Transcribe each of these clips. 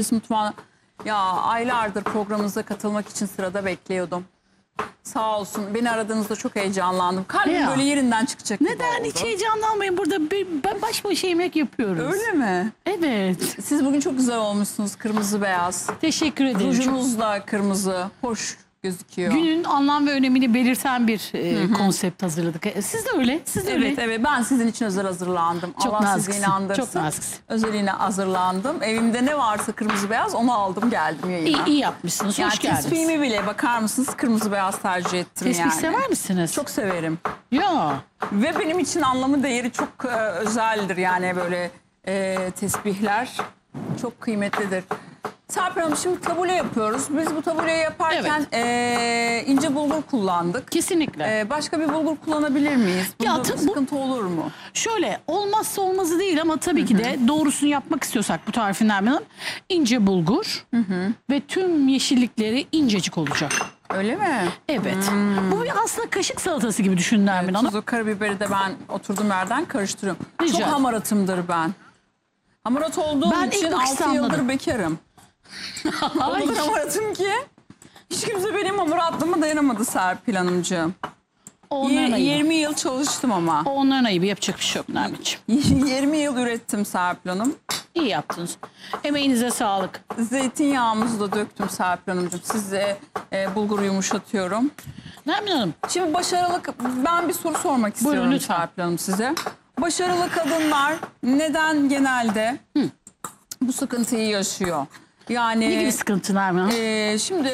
Şişesi Mutfağı'na ya aylardır programınıza katılmak için sırada bekliyordum. Sağ olsun. Beni aradığınızda çok heyecanlandım. Kalbim Ya. böyle yerinden çıkacak gibi Neden oldu. hiç heyecanlanmayın? Burada baş başa yemek yapıyoruz. Öyle mi? Evet. Siz bugün çok güzel olmuşsunuz. Kırmızı beyaz. Teşekkür ederim. Rujunuz da kırmızı. Hoş gözüküyor. Günün anlam ve önemini belirten bir konsept hazırladık. Siz de öyle. Siz de öyle. Evet evet, ben sizin için özel hazırlandım. Çok Allah sizi naziksin, inandırsın. çok naziksin. Özeline hazırlandım. Evimde ne varsa kırmızı beyaz onu aldım geldim yayına. İyi yapmışsınız. Yani Hoş geldiniz. tespihimi bile bakar mısınız kırmızı beyaz tercih ettim Tespih yani. sever misiniz? Çok severim. Ya. Ve benim için anlamı değeri çok özeldir yani böyle tesbihler çok kıymetlidir. Serpil Hanım, şimdi tabule yapıyoruz. Biz bu tabuleyi yaparken ince bulgur kullandık. Kesinlikle. Başka bir bulgur kullanabilir miyiz? Ya Bunda tabii sıkıntı olur mu? Şöyle olmazsa olmazı değil ama tabii ki de doğrusunu yapmak istiyorsak bu tarifin Nermin, ince bulgur ve tüm yeşillikleri incecik olacak. Öyle mi? Evet. Bu bir aslında kaşık salatası gibi düşünün Nermin Hanım. Tuzu, karabiberi de ben oturduğum yerden karıştırıyorum. Rica Çok ederim. hamaratımdır ben. Hamarat olduğum Ben için ilk bakışta 6 yıldır anladım. bekarım. O kadar hamaratım ki hiç kimse benim hamaratlığıma dayanamadı Serpil Hanımcığım. Onların ayıbı. 20 yıl çalıştım ama. Onların ayıbı, yapacak bir şey yok Nermin'ciğim. 20 yıl ürettim Serpil Hanım. İyi yaptınız. Emeğinize sağlık. Zeytinyağımızı da döktüm Serpil Hanımcığım. Size bulguru yumuşatıyorum. Nermin Hanım, Şimdi başarılı, ben bir soru sormak istiyorum Buyurun, lütfen. Serpil Hanım size. Başarılı kadınlar neden genelde bu sıkıntıyı yaşıyor? Yani ne gibi sıkıntı Nermin Hanım? şimdi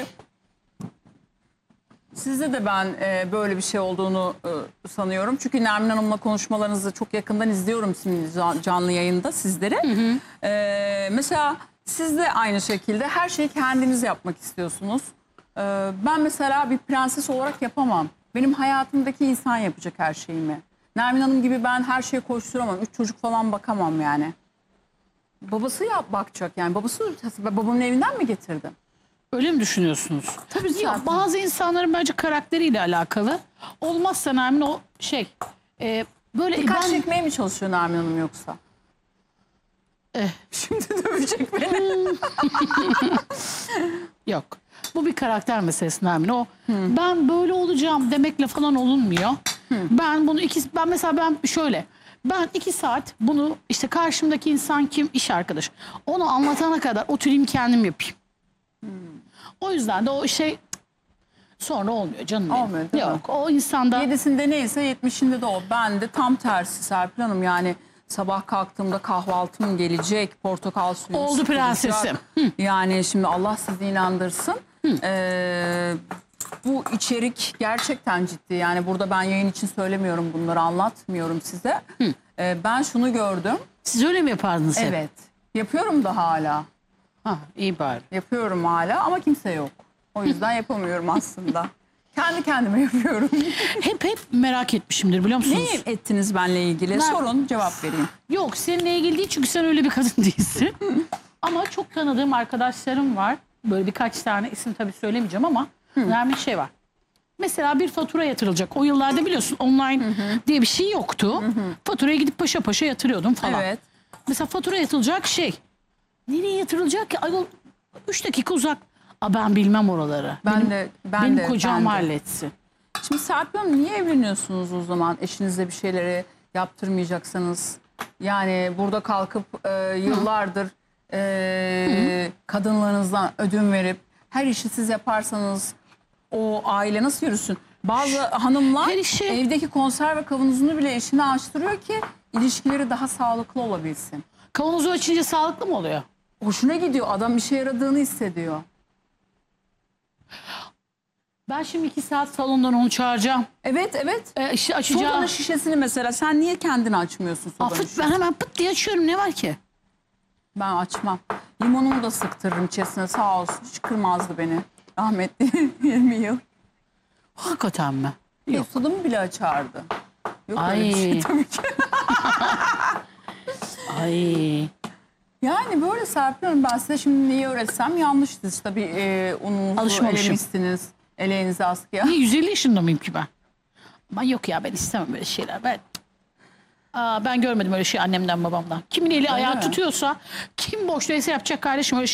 sizde de ben böyle bir şey olduğunu sanıyorum. Çünkü Nermin Hanım'la konuşmalarınızı çok yakından izliyorum şimdi canlı yayında sizleri. Mesela siz de aynı şekilde her şeyi kendiniz yapmak istiyorsunuz. Ben mesela bir prenses olarak yapamam. Benim hayatımdaki insan yapacak her şeyimi. Nermin Hanım gibi ben her şeye koşturamam. 3 çocuk falan bakamam yani. Babası bakacak yani. Babamın evinden mi getirdim? Öyle mi düşünüyorsunuz? Tabii Yok, zaten. bazı insanların bence karakteriyle alakalı. Olmazsa Nermin o böyle Dikkat ben çekmeye mi çalışıyor Nermin Hanım yoksa? Şimdi dövecek beni. yok. Bu bir karakter meselesi Nermin. O ben böyle olacağım demekle falan olunmuyor. Ben bunu ben 2 saat bunu işte karşımdaki insan kim, iş arkadaş. Onu anlatana kadar oturayım kendim yapayım. O yüzden de o şey sonra olmuyor canım benim. Olmuyor, değil mi? Yok, o insanda 7'sinde neyse 70'inde de o. Ben de tam tersi Serpil Hanım, yani sabah kalktığımda kahvaltım gelecek, portakal suyu oldu sıkılacak. prensesim. Yani şimdi Allah sizi inandırsın. Bu içerik gerçekten ciddi. Yani burada ben yayın için söylemiyorum, bunları anlatmıyorum size. Ben şunu gördüm. Siz öyle mi yapardınız hep? Evet. Yapıyorum da hala. Ha, iyi bari. Yapıyorum hala ama kimse yok. O yüzden yapamıyorum aslında. Kendi kendime yapıyorum. Hep merak etmişimdir biliyor musunuz? Ne ettiniz benle ilgili? Sorun, cevap vereyim. Yok, seninle ilgili değil çünkü sen öyle bir kadın değilsin. Ama çok tanıdığım arkadaşlarım var. Böyle birkaç tane isim tabii söylemeyeceğim ama önemli bir şey var. Mesela bir fatura yatırılacak. O yıllarda biliyorsun online diye bir şey yoktu. Faturaya gidip paşa paşa yatırıyordum falan. Evet. Mesela fatura yatırılacak şey. Nereye yatırılacak ki? Ayol 3 dakika uzak. Ben bilmem oraları. Benim kocam halletsin. Şimdi Serpil Hanım, niye evleniyorsunuz o zaman? Eşinizle bir şeyleri yaptırmayacaksanız. Yani burada kalkıp yıllardır kadınlarınızdan ödün verip her işi siz yaparsanız o aile nasıl yürüsün? Bazı hanımlar evdeki konserve kavanozunu bile eşine açtırıyor ki ilişkileri daha sağlıklı olabilsin. Kavanozu açınca sağlıklı mı oluyor? Hoşuna gidiyor. Adam işe yaradığını hissediyor. Ben şimdi 2 saat salondan onu çağıracağım. Evet evet. İşte açacağım. Sodanın şişesini mesela sen niye kendini açmıyorsun sodanın şişesini? Ben hemen pıt diye açıyorum, ne var ki? Ben açmam. Limonumu da sıktırırım içerisine, sağ olsun. Hiç kırmazdı beni. Rahmetli 20 yıl. Hakikaten mi? Yok. Sodamı bile açardı. Yok Ay. öyle bir şey tabii ki. Ay. Yani böyle Serpil Hanım, ben size şimdi neyi öğretsem yanlıştı. Tabii ununuzu Alışmamışım. elemişsiniz. Eleğinizi askıya. Niye 150 yaşında mıyım ki ben? Ben yok ya, ben istemem böyle şeyler. Ben görmedim öyle şey annemden babamdan. Kimin eli ayağı mi? tutuyorsa, kim boş değilse yapacak kardeşim öyle şey.